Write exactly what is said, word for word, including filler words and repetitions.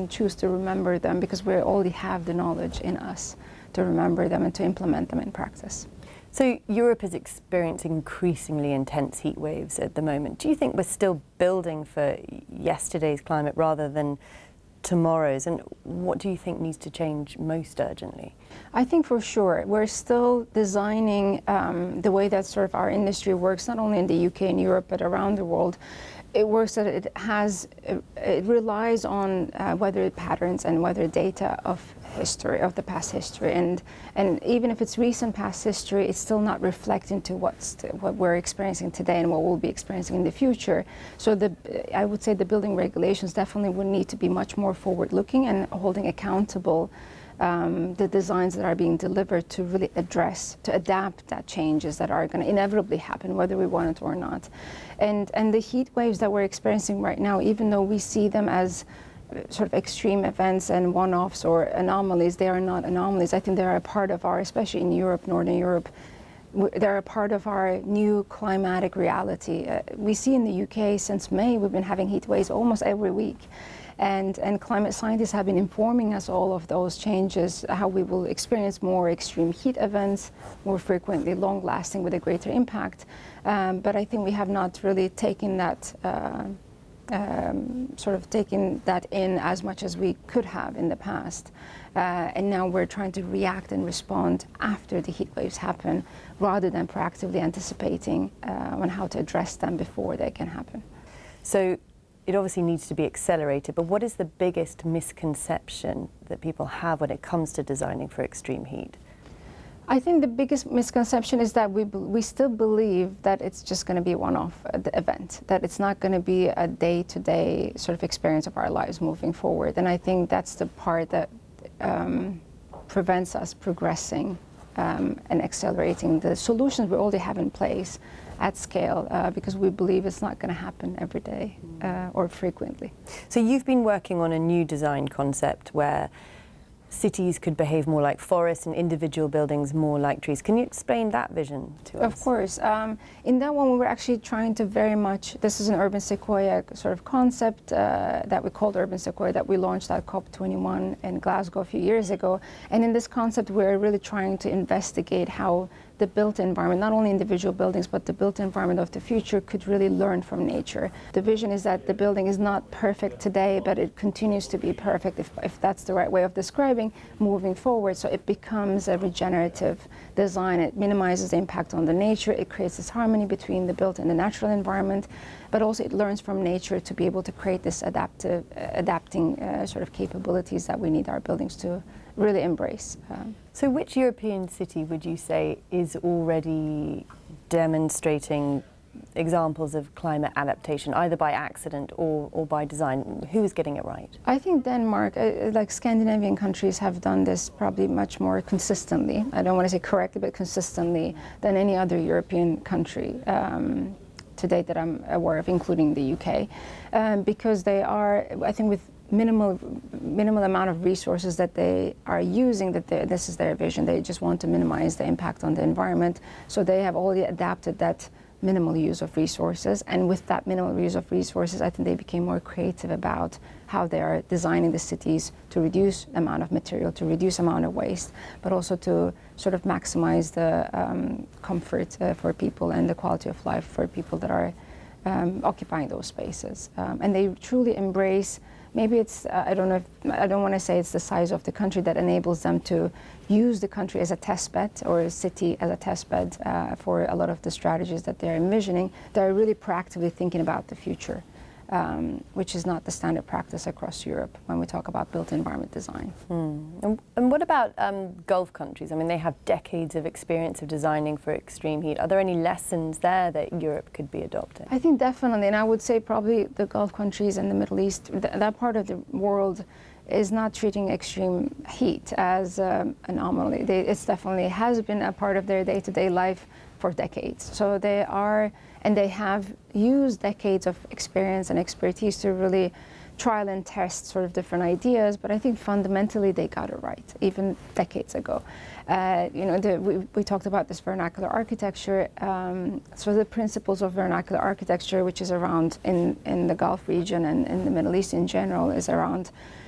can choose to remember them because we already have the knowledge in us to remember them and to implement them in practice. So Europe is experiencing increasingly intense heat waves at the moment. Do you think we're still building for yesterday's climate rather than tomorrow's? And what do you think needs to change most urgently? I think for sure we're still designing um, the way that sort of our industry works, not only in the U K and Europe, but around the world. It works that it has, it relies on uh, weather patterns and weather data of history, of the past history. And, and even if it's recent past history, it's still not reflecting to what's to, what we're experiencing today and what we'll be experiencing in the future. So the, I would say the building regulations definitely would need to be much more forward-looking and holding accountable Um, the designs that are being delivered to really address, to adapt that changes that are going to inevitably happen, whether we want it or not. And, and the heat waves that we're experiencing right now, even though we see them as sort of extreme events and one-offs or anomalies, they are not anomalies. I think they're a part of our, especially in Europe, Northern Europe, they're a part of our new climatic reality. Uh, we see in the U K since May, we've been having heat waves almost every week. And, and climate scientists have been informing us all of those changes, how we will experience more extreme heat events, more frequently long-lasting with a greater impact. Um, but I think we have not really taken that, uh, um, sort of taken that in as much as we could have in the past. Uh, and now we're trying to react and respond after the heat waves happen, rather than proactively anticipating uh, on how to address them before they can happen. So it obviously needs to be accelerated, but what is the biggest misconception that people have when it comes to designing for extreme heat? I think the biggest misconception is that we, we still believe that it's just going to be a one-off event, that it's not going to be a day-to-day sort of experience of our lives moving forward. And I think that's the part that um, prevents us progressing um, and accelerating the solutions we already have in place at scale, uh, because we believe it's not going to happen every day uh, or frequently. So you've been working on a new design concept where cities could behave more like forests and individual buildings more like trees. Can you explain that vision to us? Of course. Um, in that one, we were actually trying to very much, this is an urban sequoia sort of concept uh, that we called urban sequoia that we launched at COP twenty-one in Glasgow a few years ago. And in this concept, we're really trying to investigate how the built environment, not only individual buildings, but the built environment of the future could really learn from nature. The vision is that the building is not perfect today, but it continues to be perfect, if, if that's the right way of describing, moving forward. So it becomes a regenerative design. It minimizes the impact on the nature. It creates this harmony between the built and the natural environment, but also it learns from nature to be able to create this adaptive, uh, adapting uh, sort of capabilities that we need our buildings to really embrace. Um, so which European city would you say is already demonstrating examples of climate adaptation, either by accident or, or by design? Who is getting it right? I think Denmark, uh, like Scandinavian countries, have done this probably much more consistently. I don't want to say correctly, but consistently than any other European country um, to date that I'm aware of, including the U K, um, because they are, I think, with minimal minimal amount of resources that they are using, that this is their vision. They just want to minimize the impact on the environment. So they have already adapted that minimal use of resources, and with that minimal use of resources, I think they became more creative about how they are designing the cities to reduce amount of material, to reduce amount of waste, but also to sort of maximize the um, comfort uh, for people and the quality of life for people that are um, occupying those spaces. Um, and they truly embrace. Maybe it's, uh, I don't know, if, I don't want to say it's the size of the country that enables them to use the country as a test bed or a city as a test bed uh, for a lot of the strategies that they're envisioning. They're really proactively thinking about the future, um, which is not the standard practice across Europe when we talk about built environment design. Hmm. And, and what about um, Gulf countries? I mean, they have decades of experience of designing for extreme heat. Are there any lessons there that Europe could be adopting? I think definitely, and I would say probably the Gulf countries and the Middle East, th that part of the world is not treating extreme heat as um, an anomaly. They, it's definitely has been a part of their day-to-day life for decades. So they are, and they have used decades of experience and expertise to really trial and test sort of different ideas, but I think fundamentally they got it right, even decades ago. Uh, you know, the, we, we talked about this vernacular architecture. Um, so the principles of vernacular architecture, which is around in, in the Gulf region and in the Middle East in general, is around